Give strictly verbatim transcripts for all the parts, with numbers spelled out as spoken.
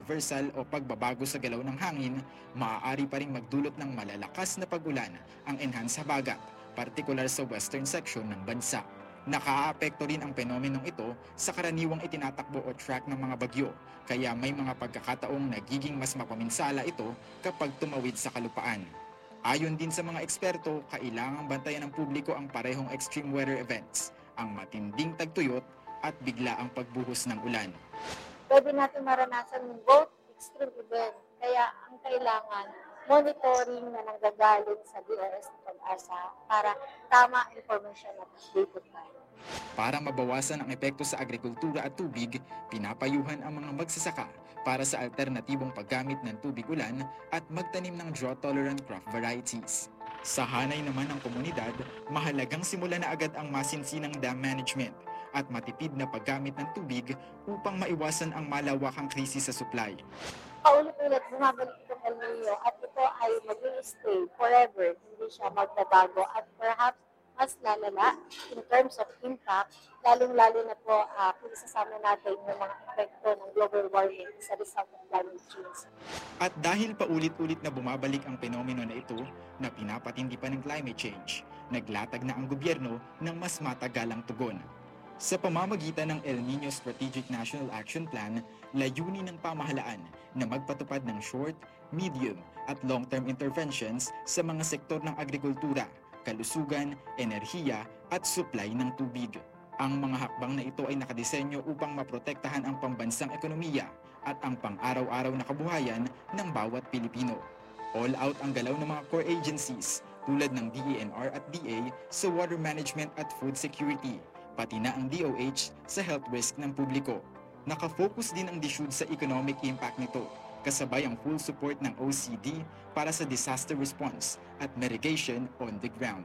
reversal o pagbabago sa galaw ng hangin, maaari pa ring magdulot ng malalakas na pag-ulan ang enhanced habagat, partikular sa western section ng bansa. Nakaaapekto rin ang penomenong ito sa karaniwang itinatakbo o track ng mga bagyo, kaya may mga pagkakataong nagiging mas mapaminsala ito kapag tumawid sa kalupaan. Ayon din sa mga eksperto, kailangang bantayan ng publiko ang parehong extreme weather events, ang matinding tagtuyot at biglaang pagbuhos ng ulan. Pwede natin maranasan ng both extreme event, kaya ang kailangan monitoring na nanggagaling sa D R S ng Pag-asa para tama information at updated tayo. Para mabawasan ang epekto sa agrikultura at tubig, pinapayuhan ang mga magsasaka para sa alternatibong paggamit ng tubig ulan at magtanim ng drought-tolerant crop varieties. Sa hanay naman ng komunidad, mahalagang simulan na agad ang masinsinang dam management at matipid na paggamit ng tubig upang maiwasan ang malawakang krisis sa supply. Paulit-ulit bumabalik itong El Nino at ito ay mag-i-stay forever, hindi siya magbabago at perhaps mas lalala in terms of impact, lalong-lalo na po uh, kung isasama natin yung mga epekto ng global warming sa result of climate change. At dahil paulit-ulit na bumabalik ang penomeno na ito na pinapatindi pa ng climate change, naglatag na ang gobyerno ng mas matagalang tugon. Sa pamamagitan ng El Nino Strategic National Action Plan, layunin ng pamahalaan na magpatupad ng short, medium at long-term interventions sa mga sektor ng agrikultura, kalusugan, enerhiya at supply ng tubig. Ang mga hakbang na ito ay nakadisenyo upang maprotektahan ang pambansang ekonomiya at ang pang-araw-araw na kabuhayan ng bawat Pilipino. All out ang galaw ng mga core agencies tulad ng D E N R at D A sa water management at food security, pati na ang D O H sa health risk ng publiko. Nakafocus din ang D S U D sa economic impact nito, kasabay ang full support ng O C D para sa disaster response at mitigation on the ground.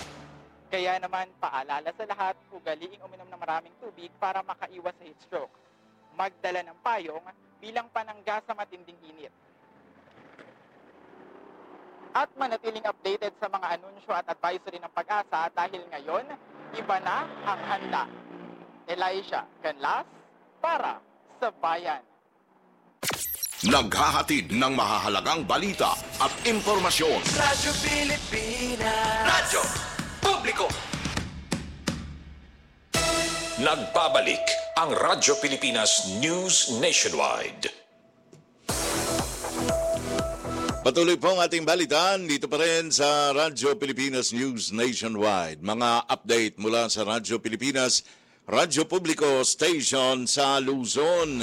Kaya naman, paalala sa lahat, ugaliing uminom ng maraming tubig para makaiwas sa heat stroke. Magdala ng payong bilang panangga sa matinding init. At manatiling updated sa mga anunsyo at advisory ng Pag-asa dahil ngayon, iba na ang handa. Elijah Canlas para sa Bayan. Naghahatid ng mahahalagang balita at impormasyon. Radyo Pilipinas. Radyo Publiko. Nagbabalik ang Radyo Pilipinas News Nationwide. Patuloy po ang ating balitaan dito pa rin sa Radyo Pilipinas News Nationwide. Mga update mula sa Radyo Pilipinas, Radyo Publiko Station sa Luzon.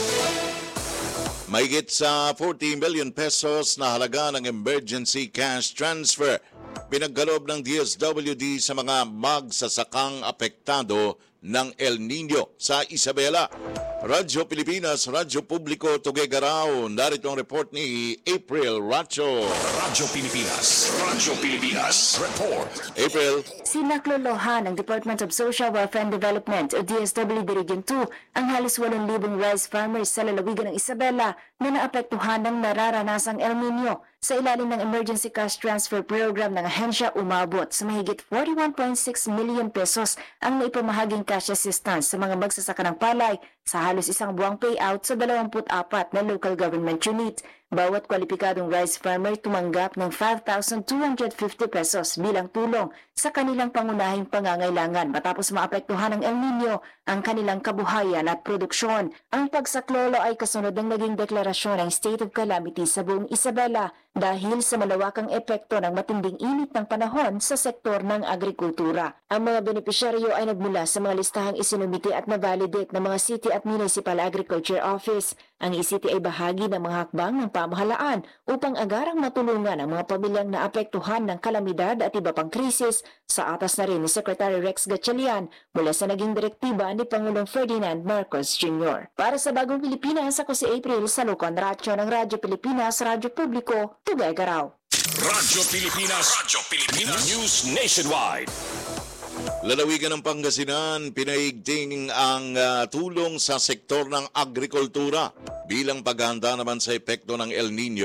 Mahigit sa forty million pesos na halaga ng emergency cash transfer pinaggalob ng D S W D sa mga magsasakang apektado ng El Nino sa Isabela. Radyo Pilipinas, Radyo Publiko, Tuguegarao. Narito ang report ni April Racho. Radyo Pilipinas, Radyo Pilipinas, report. April. Sinaklolohan ng Department of Social Welfare and Development o D S W D Region two ang halos walong libong rice farmers sa lalawigan ng Isabela na naapektuhan ng nararanasang El Nino. Sa ilalim ng Emergency Cash Transfer Program ng ahensya, umabot sa mahigit forty-one point six million pesos ang naipamahaging cash assistance sa mga magsasaka ng palay sa halos isang buwang payout sa dalawampu't apat na local government unit. Bawat kwalipikadong rice farmer tumanggap ng five thousand two hundred fifty pesos bilang tulong sa kanilang pangunahing pangangailangan matapos maapektuhan ng El Nino ang kanilang kabuhayan at produksyon. Ang pagsaklolo ay kasunod ng naging deklarasyon ng State of Calamity sa buong Isabela dahil sa malawakang epekto ng matinding init ng panahon sa sektor ng agrikultura. Ang mga benepisyaryo ay nagmula sa mga listahang isinumiti at na-validate ng mga City at Municipal Agriculture Office. Ang I C T ay bahagi ng mga hakbang ng pamahalaan upang agarang matulungan ang mga pamilyang naapektuhan ng kalamidad at iba pang krisis, sa atas na rin ni Secretary Rex Gatchalian mula sa naging direktiba ni Pangulong Ferdinand Marcos Junior Para sa Bagong Pilipinas, ako si April Salucon Racho ng Radyo Pilipinas, Radyo Publiko, Tuguegarao. Radyo Pilipinas, Radyo Pilipinas News Nationwide. Lalawigan ng Pangasinan, pinaigting ang uh, tulong sa sektor ng agrikultura bilang paghahanda naman sa epekto ng El Nino.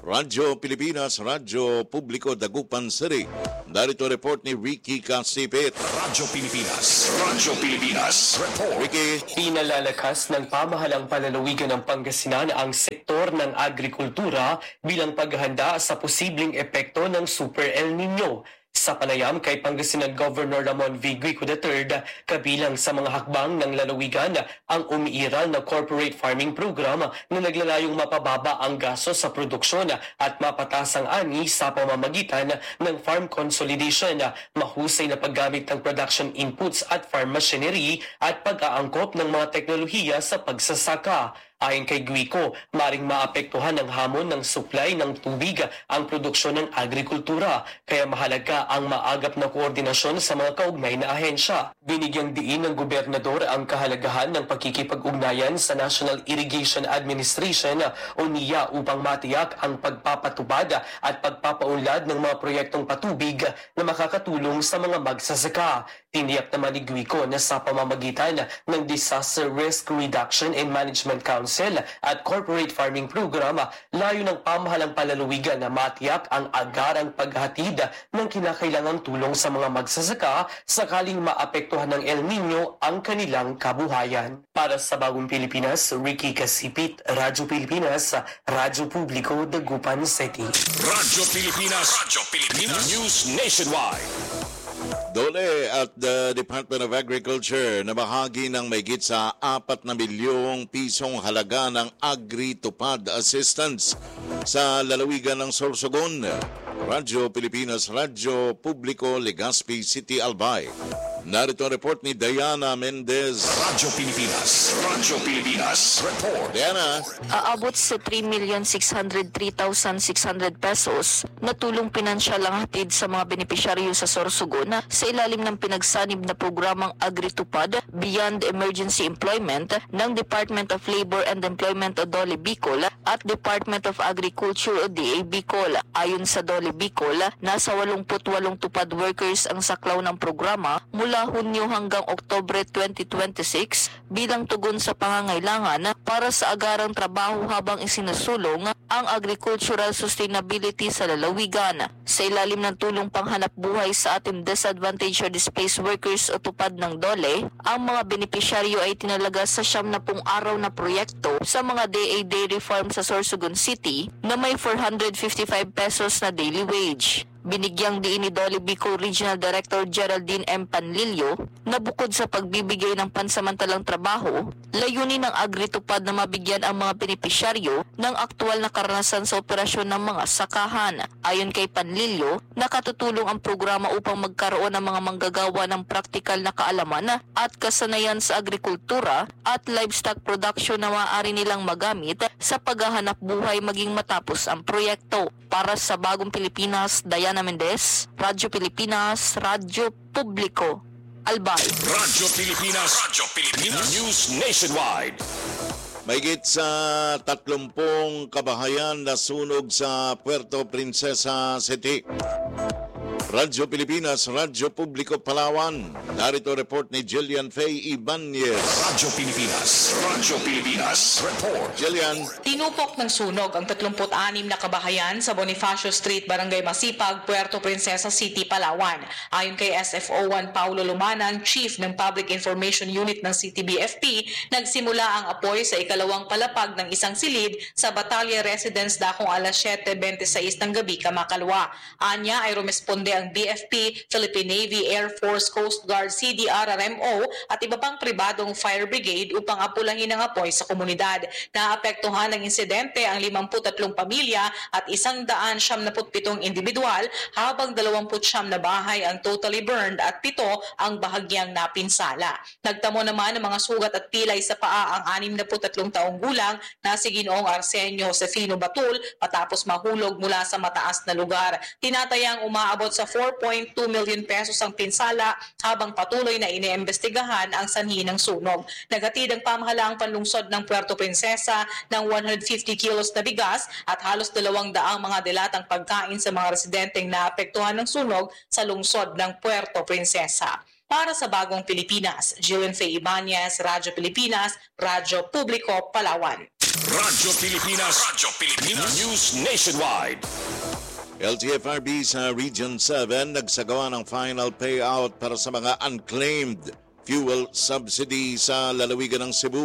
Radyo Pilipinas, Radyo Publiko, Dagupan City. Narito report ni Ricky Casipit. Radyo Pilipinas. Radyo Pilipinas. Report. Ricky. Pinalalakas ng pamahalang palalawigan ng Pangasinan ang sektor ng agrikultura bilang paghahanda sa posibleng epekto ng Super El Nino. Sa panayam kay Pangasinan Governor Ramon V. Guico the third, kabilang sa mga hakbang ng lalawigan ang umiiral na corporate farming program na naglalayong mapababa ang gasto sa produksyon at mapatas ang ani sa pamamagitan ng farm consolidation, mahusay na paggamit ng production inputs at farm machinery at pag-aangkop ng mga teknolohiya sa pagsasaka. Ayon kay Guico, maring maapektuhan ng hamon ng supply ng tubig ang produksyon ng agrikultura, kaya mahalaga ang maagap na koordinasyon sa mga kaugnay na ahensya. Binigyang diin ng gobernador ang kahalagahan ng pakikipag-ugnayan sa National Irrigation Administration o N I A upang matiyak ang pagpapatubad at pagpapaunlad ng mga proyektong patubig na makakatulong sa mga magsasaka. Tiniyak naman ni Guico na sa pamamagitan ng Disaster Risk Reduction and Management Council at Corporate Farming Program, layo ng pamahalang palalawigan na matiyak ang agarang paghatid ng kinakailangang tulong sa mga magsasaka sakaling maapektuhan ng El Nino ang kanilang kabuhayan. Para sa Bagong Pilipinas, Ricky Casipit, Radyo Pilipinas, Radyo Publiko, Dagupan City. Radyo Pilipinas. Radyo Pilipinas. News Nationwide. Dole at the Department of Agriculture na bahagi ng mahigit sa apat na milyong pisong halaga ng Agri-Tupad Assistance sa lalawigan ng Sorsogon. Radyo Pilipinas, Radyo Publiko, Legazpi City, Albay. Narito ang report ni Diana Mendez. Radyo Pilipinas. Radyo Pilipinas. Report. Diana. Aabot sa three million six hundred three thousand six hundred pesos na tulong pinansyal ang hatid sa mga benepisyaryo sa Sorsogon sa ilalim ng pinagsanib na programang Agri-Tupad Beyond Emergency Employment ng Department of Labor and Employment o Dole Bicol at Department of Agriculture o D A Bicol. Ayon sa Dole Bicol, nasa eighty-eight tupad workers ang saklaw ng programa mula Hunyo hanggang Oktubre twenty twenty-six bilang tugon sa pangangailangan para sa agarang trabaho habang isinusulong ang agricultural sustainability sa lalawigan. Sa ilalim ng tulong panghanap buhay sa ating disadvantaged or displaced workers o tupad ng Dole, ang mga benepisyaryo ay tinalaga sa siyam na pung araw na proyekto sa mga D A dairy farm sa Sorsogon City na may four hundred fifty-five pesos na daily wage. Binigyang diin ni Dole Bicol Regional Director Geraldine M. Panlilio na bukod sa pagbibigay ng pansamantalang trabaho, layunin ng Agri-Tupad na mabigyan ang mga benepisyaryo ng aktual na karanasan sa operasyon ng mga sakahan. Ayon kay Panlilio, nakatutulong ang programa upang magkaroon ng mga manggagawa ng praktikal na kaalaman at kasanayan sa agrikultura at livestock production na maaari nilang magamit sa paghahanap buhay maging matapos ang proyekto. Para sa Bagong Pilipinas, Diana Mendez, Radyo Pilipinas, Radyo Publiko, Albay. Radyo Pilipinas. Radyo Pilipinas. News Nationwide. Mahigit sa tatlumpong kabahayan na sunog sa Puerto Princesa City. Radyo Pilipinas, Radyo Publiko, Palawan. Narito report ni Jillian Faye Ibanez. Radyo Pilipinas. Radyo Pilipinas. Report. Jillian. Tinupok ng sunog ang tatlumpu't anim na kabahayan sa Bonifacio Street, Barangay Masipag, Puerto Princesa City, Palawan. Ayon kay S F O one Paulo Lumanan, Chief ng Public Information Unit ng C T B F P, nagsimula ang apoy sa ikalawang palapag ng isang silid sa Batalya Residence dakong alas siyete twenty-six ng gabi kamakalwa. Anya ay rumesponde ang B F P, Philippine Navy, Air Force, Coast Guard, C D R R M O at iba pang pribadong fire brigade upang apulahin ang apoy sa komunidad. Naapektuhan ng insidente ang limampu't tatlong pamilya at isang daan siyam na pitong individual habang dalawamput siyam na bahay ang totally burned at pito ang bahagyang napinsala. Nagtamo naman ng mga sugat at pilay sa paa ang anim na tatlong taong gulang na si Ginoong Arsenio Josefino Batul matapos mahulog mula sa mataas na lugar. Tinatayang umaabot sa four point two million pesos ang pinsala habang patuloy na iniimbestigahan ang sanhi ng sunog. Naghatid ang pamahalaang panlungsod ng Puerto Princesa ng one hundred fifty kilos na bigas at halos dalawang daang mga dilatang pagkain sa mga residenteng naapektuhan ng sunog sa lungsod ng Puerto Princesa. Para sa Bagong Pilipinas, Jillian Faye Ibanez, Radyo Pilipinas, Radyo Publiko, Palawan. Radyo Pilipinas. Radyo Pilipinas. News Nationwide. L T F R B sa Region seven nagsagawa ng final payout para sa mga unclaimed fuel subsidy sa lalawigan ng Cebu.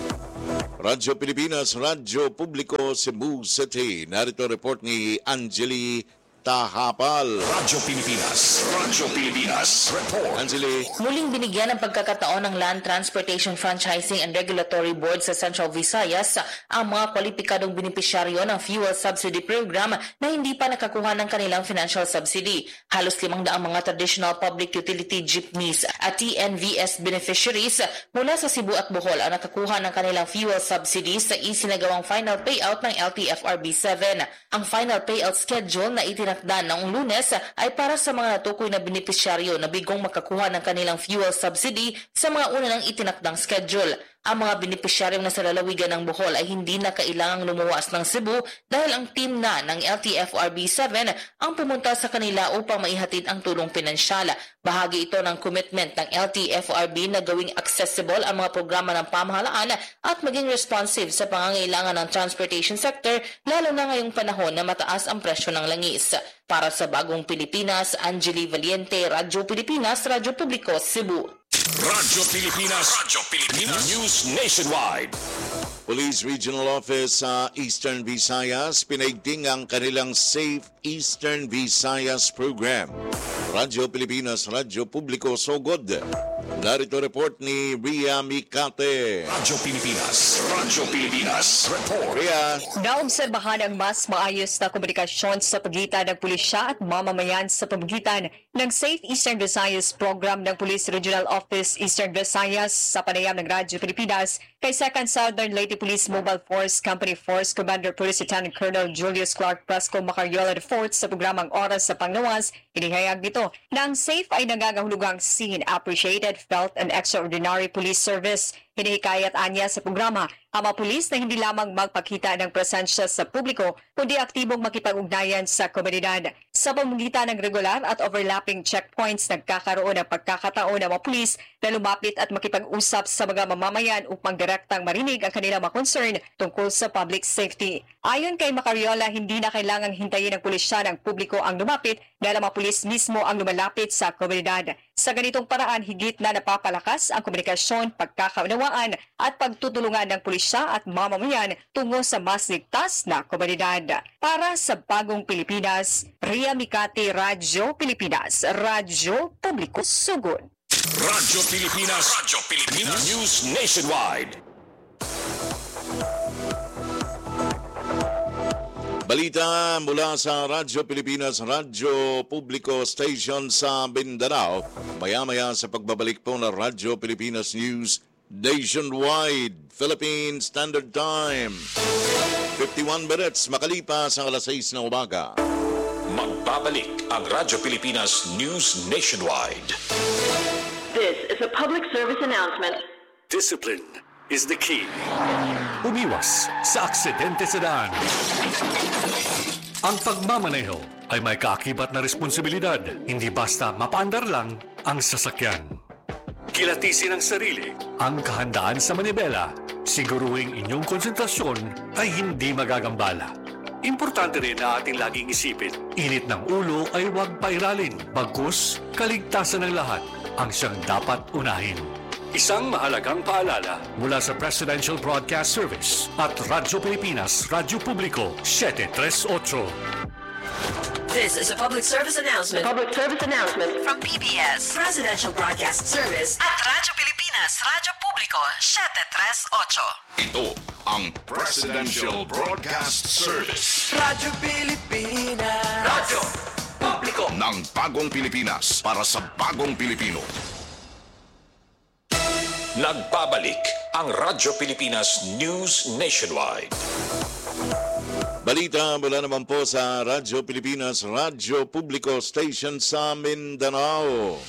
Radyo Pilipinas, Radyo Publiko, Cebu City. Narito report ni Angeli Tahapal. Radyo Pilipinas. Radyo Pilipinas. Report. Angeli. Muling binigyan ng pagkakataon ng Land Transportation Franchising and Regulatory Board sa Central Visayas ang mga kwalipikadong benepisyaryo ng fuel subsidy program na hindi pa nakakuha ng kanilang financial subsidy. Halos limang daang mga traditional public utility jeepneys at T N V S beneficiaries mula sa Cebu at Bohol ang nakakuha ng kanilang fuel subsidy sa isinagawang final payout ng L T F R B seven. Ang final payout schedule na itinakda noong Lunes ay para sa mga natukoy na benepisyaryo na bigong makakuha ng kanilang fuel subsidy sa mga una ng itinakdang schedule. Ang mga benepisyaryong nasa lalawigan ng Bohol ay hindi na kailangang lumuwas ng Cebu dahil ang team na ng L T F R B seven ang pumunta sa kanila upang maihatid ang tulong pinansyal. Bahagi ito ng commitment ng L T F R B na gawing accessible ang mga programa ng pamahalaan at maging responsive sa pangangailangan ng transportation sector lalo na ngayong panahon na mataas ang presyo ng langis. Para sa Bagong Pilipinas, Angeli Valiente, Radyo Pilipinas, Radyo Publiko, Cebu. Radyo Pilipinas. Radyo Pilipinas. News Nationwide. Police Regional Office sa Eastern Visayas pinaigting ang kanilang Safe Eastern Visayas Program. Radyo Pilipinas, Radyo Publiko, Sogod. Narito report ni Ria Mikate. Radyo Pilipinas. Radyo Pilipinas. Report. Ria. Naobserbahan ang mas maayos na komunikasyon sa pagitan ng pulisya at mamamayan sa pamagitan ng Safe Eastern Visayas Program ng Police Regional Office Eastern Visayas sa panayam ng Radyo Pilipinas kay Second Southern Leyte Police Mobile Force Company Force Commander Police Lieutenant Colonel Julius Clark Presco Macariola the fourth sa programang Oras sa Panglawas. Inihayag nito na ang SAFE ay nangangahulugang seen, appreciated, felt, and extraordinary police service. Hinihikayat anya sa programa ang mga pulis na hindi lamang magpakita ng presensya sa publiko, kundi aktibong makipag-ugnayan sa komunidad. Sa pamamagitan ng regular at overlapping checkpoints, nagkakaroon ng pagkakataon ng mga pulis na lumapit at makipag-usap sa mga mamamayan upang direktang marinig ang kanilang mga concern tungkol sa public safety. Ayon kay Macariola, hindi na kailangang hintayin ng pulisya ng publiko ang lumapit dahil ang mga pulis mismo ang lumalapit sa komunidad. Sa ganitong paraan, higit na napapalakas ang komunikasyon, pagkakaunawaan at pagtutulungan ng pulisya at mamamayan tungo sa mas ligtas na komunidad. Para sa Bagong Pilipinas, Ria Mikati, Radyo Pilipinas, Radyo Publiko, Sugod. Radyo Pilipinas. Radyo Pilipinas. News Nationwide. Balita mula sa Radyo Pilipinas, Radyo Publiko Station sa Mindanao. Maya-maya sa pagbabalik po ng Radyo Pilipinas News Nationwide, Philippine Standard Time. fifty-one minutes makalipas ang alas sais ng umaga. Magbabalik ang Radyo Pilipinas News Nationwide. This is a public service announcement. Discipline is the key. Umiwas sa aksidente sa daan. Ang pagmamaneho ay may kaakibat na responsibilidad. Hindi basta mapaandar lang ang sasakyan. Kilatisin ang sarili, ang kahandaan sa manibela. Siguruhing inyong konsentrasyon ay hindi magagambala. Importante rin na ating laging isipin, init ng ulo ay huwag pairalin. Bagkus, kaligtasan ng lahat ang siyang dapat unahin. Isang mahalagang paalala mula sa Presidential Broadcast Service at Radyo Pilipinas, Radyo Publiko, seven thirty-eight. This is a public service announcement. Public service announcement from P B S Presidential Broadcast Service at Radyo Pilipinas, Radyo Publiko, seven thirty-eight. Ito ang Presidential Broadcast Service. Radyo Pilipinas. Radyo Publiko ng Bagong Pilipinas para sa Bagong Pilipino. Nagbabalik ang Radyo Pilipinas News Nationwide. Balita mula naman po sa Radyo Pilipinas, Radyo Publiko Station sa Mindanao.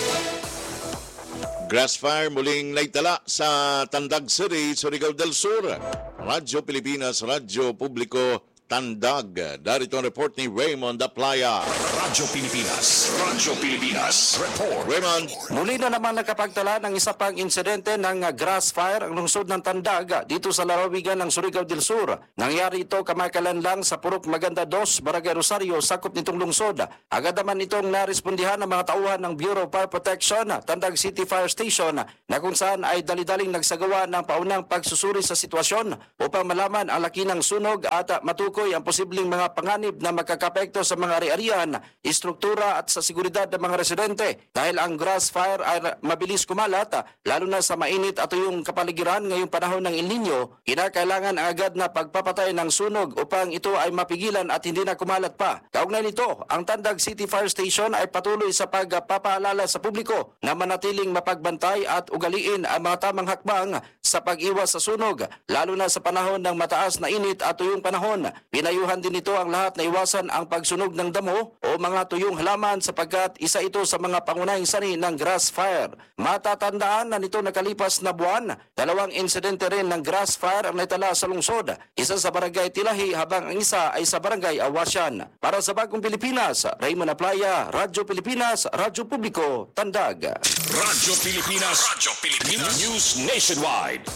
Grass fire muling naitala sa Tandag City, Surigao del Sur. Radyo Pilipinas, Radyo Publiko, Tandag. Darito ang report ni Raymond Aplaya. Radyo Pilipinas. Radyo Pilipinas. Report. Raymond. Muli na naman nagkapagtala ng isa pang insidente ng grass fire ang lungsod ng Tandag dito sa lalawigan ng Surigao del Sur. Nangyari ito kamakailan lang sa Purok Maganda dos, Barangay Rosario, sakop nitong lungsod. Agad naman itong narespondihan ng mga tauhan ng Bureau of Fire Protection, Tandag City Fire Station, na kung saan ay dali-daling nagsagawa ng paunang pagsusuri sa sitwasyon upang malaman ang laki ng sunog at matukoy ang posibleng mga panganib na magkakapekto sa mga ari-arian, istruktura at sa seguridad ng mga residente. Dahil ang grass fire ay mabilis kumalat, lalo na sa mainit at tuyong kapaligiran ngayong panahon ng El Nino, kinakailangan ang agad na pagpapatay ng sunog upang ito ay mapigilan at hindi na kumalat pa. Kaugnay nito, ang Tandag City Fire Station ay patuloy sa pagpapaalala sa publiko na manatiling mapagbantay at ugaliin ang mga tamang hakbang sa pag-iwas sa sunog, lalo na sa panahon ng mataas na init at tuyong panahon. Pinayuhan din ito ang lahat na iwasan ang pagsunog ng damo o mga tuyong halaman sapagkat isa ito sa mga pangunahing sani ng grass fire. Matatandaan na nito nakalipas na buwan, dalawang insidente rin ng grass fire ang naitala sa lungsod. Isa sa barangay Tilahi habang ang isa ay sa barangay Awasyan. Para sa Bagong Pilipinas, Raymond Aplaya, Radyo Pilipinas, Radyo Publiko, Tandag. Radyo Pilipinas. Radyo Pilipinas. News Nationwide.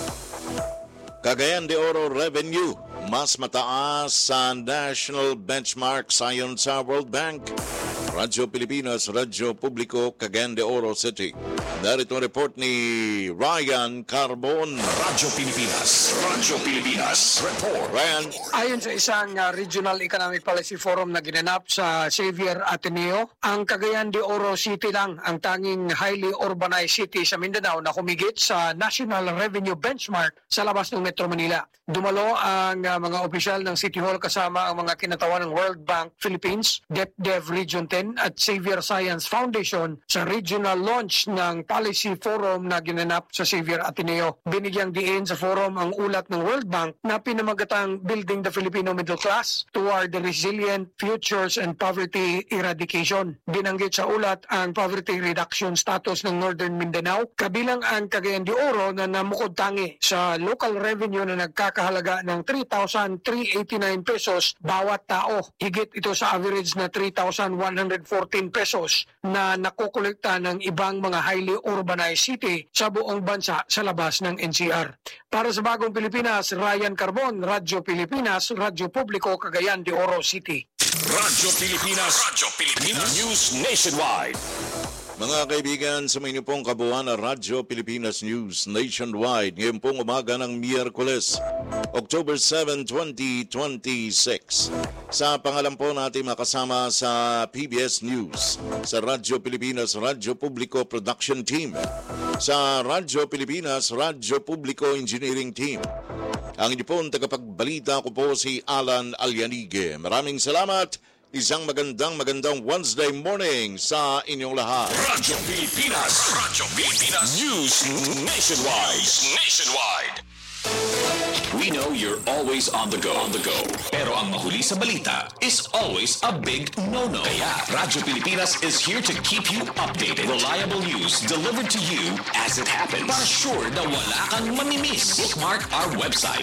Cagayan de Oro Revenue, mas mataas sa national benchmark ayon sa World Bank. Radyo Pilipinas, Radyo Publiko, Cagayan de Oro City. Narito ang report ni Ryan Carbon. Radyo Pilipinas. Radyo Pilipinas. Report. Ryan. Ayon sa isang uh, Regional Economic Policy Forum na ginanap sa Xavier Ateneo, ang Cagayan de Oro City lang ang tanging highly urbanized city sa Mindanao na humigit sa National Revenue Benchmark sa labas ng Metro Manila. Dumalo ang uh, mga opisyal ng City Hall kasama ang mga kinatawan ng World Bank Philippines, DepDev Region ten at Xavier Science Foundation sa regional launch ng Policy Forum na ginanap sa Xavier Ateneo. Binigyang diin sa forum ang ulat ng World Bank na pinamagatang Building the Filipino Middle Class Toward the Resilient Futures and Poverty Eradication. Binanggit sa ulat ang poverty reduction status ng Northern Mindanao, kabilang ang Cagayan de Oro na namukod tangi sa local revenue na nagkakahalaga ng three thousand three hundred eighty-nine pesos bawat tao. Higit ito sa average na three thousand one hundred fourteen pesos na nakukolekta ng ibang mga highly urbanized city sa buong bansa sa labas ng N C R. Para sa Bagong Pilipinas, Ryan Carbon, Radyo Pilipinas, Radyo Publiko, Cagayan de Oro City. Radyo Pilipinas. Radyo Pilipinas. News Nationwide. Mga kaibigan, sa mga pong kabuuan ng Radyo Pilipinas News Nationwide, ngayon pong umaga ng Miyerkules, October seventh, twenty twenty-six. Sa pangalan po natin makasama sa P B S News, sa Radyo Pilipinas, Radyo Publiko Production Team, sa Radyo Pilipinas, Radyo Publiko Engineering Team. Ang inyo pong tagapagbalita ko po si Alan Alyanige. Maraming salamat. Isang magandang magandang Wednesday morning sa inyong lahat. Radyo Pilipinas. Radyo Pilipinas. News Nationwide. Nationwide. We know you're always on the go. On the go. Pero ang mahuli sa balita is always a big no-no. Kaya Radyo Pilipinas is here to keep you updated. Reliable news delivered to you as it happens. Para sure na wala kang mamimiss. Bookmark our website